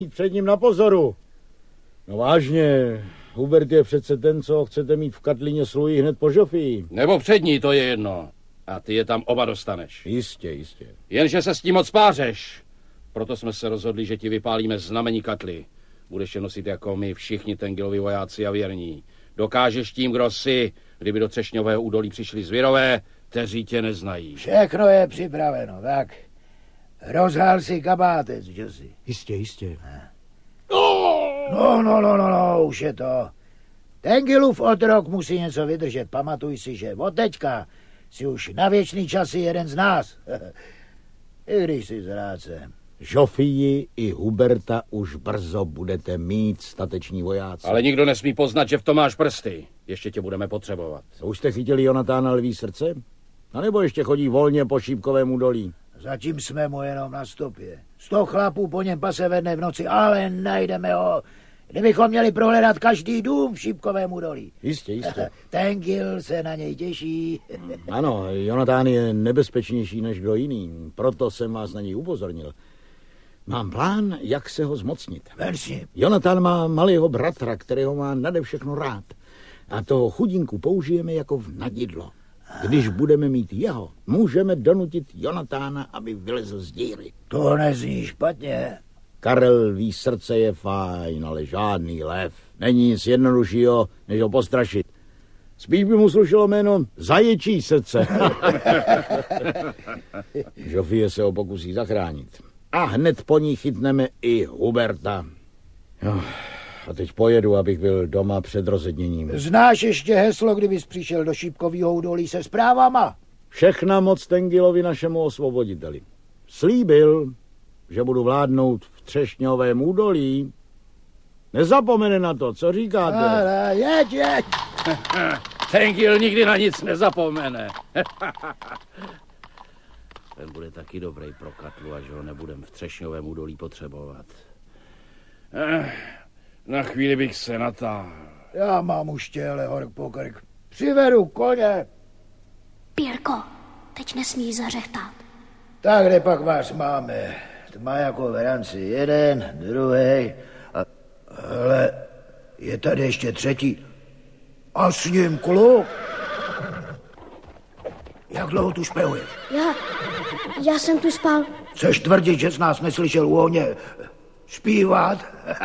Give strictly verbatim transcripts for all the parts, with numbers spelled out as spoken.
Před ním na pozoru. No vážně, Hubert je přece ten, co chcete mít v Katlině slují hned po Žofii. Nebo před ní, to je jedno. A ty je tam oba dostaneš. Jistě, jistě. Jenže se s tím moc pářeš. Proto jsme se rozhodli, že ti vypálíme znamení Katly. Budeš je nosit jako my všichni Tengilovi vojáci a věrní. Dokážeš tím, kdo jsi, kdyby do Třešňového údolí přišli zvěrové, kteří tě neznají. Všechno je připraveno, tak. Rozhál si kabátec, že si? Jistě, jistě. No, no, no, no, no, už je to. Tengilův otrok musí něco vydržet. Pamatuj si, že od teďka si už na věčný časy jeden z nás. I když si zrácem. Žofii i Huberta už brzo budete mít, stateční vojáci. Ale nikdo nesmí poznat, že v tom máš prsty. Ještě tě budeme potřebovat. Už jste chytili Jonatána Lví srdce? A nebo ještě chodí volně po Šípkovém údolí? Zatím jsme mu jenom na stopě. Sto chlapů po něm pase ve dne v noci, ale najdeme ho. Kdybychom měli prohledat každý dům v Šípkovém údolí. Jistě, jistě. Tengil se na něj těší. Ano, Jonatán je nebezpečnější než kdo jiný. Proto jsem vás na něj upozornil. Mám plán, jak se ho zmocnit. Versi. Jonatán má malého bratra, kterého má nade všechno rád. A toho chudinku použijeme jako v nadidlo. Když budeme mít jeho, můžeme donutit Jonatána, aby vylezl z díry. To nezní špatně. Karel ví, srdce je fajn, ale žádný lev. Není nic jednoduššího, než ho postrašit. Spíš by mu slušelo jméno Zaječí srdce. Žofie se ho pokusí zachránit. A hned po ní chytneme i Huberta. Jo, a teď pojedu, abych byl doma před rozedněním. Znáš ještě heslo, kdybys přišel do Šípkovýho údolí se zprávama? Všechna moc Tengilovi, našemu osvoboditeli. Slíbil, že budu vládnout v Třešňovém údolí. Nezapomene na to, co říkáte? Ale jeď, jeď. Tengil nikdy na nic nezapomene. Ten bude taky dobrý pro Katlu, až ho nebudem v Třešňovém údolí potřebovat. Eh, na chvíli bych se natáhl. Já mám už těhle hork po krk. Přivedu koně. Pírko, teď nesmíš zařechtat. Tak kde pak vás máme? Tma jako v ranci. Jeden, druhý. A... Ale je tady ještě třetí. A s ním kluk. Jak dlouho tu špehuješ? Já, já jsem tu spal. Chceš tvrdit, že jsi nás neslyšel u ohně zpívat?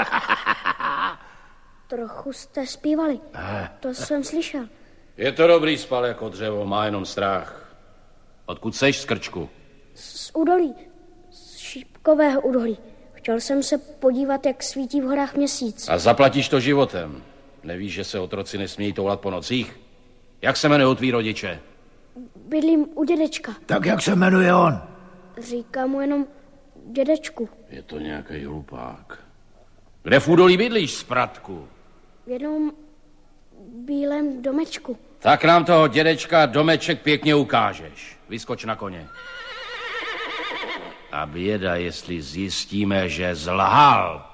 Trochu jste zpívali. To jsem slyšel. Je to dobrý, spal jako dřevo, má jenom strach. Odkud seš, Skrčku? Z údolí, z Šípkového údolí. Chtěl jsem se podívat, jak svítí v horách měsíc. A zaplatíš to životem. Nevíš, že se otroci nesmějí toulat po nocích? Jak se jmenují tví rodiče? Bydlím u dědečka. Tak jak se jmenuje on? Říkám mu jenom dědečku. Je to nějaký hlupák. Kde v údolí bydlíš, spratku? V jednom bílém domečku. Tak nám toho dědečka domeček pěkně ukážeš. Vyskoč na koně. A běda, jestli zjistíme, že zlhal.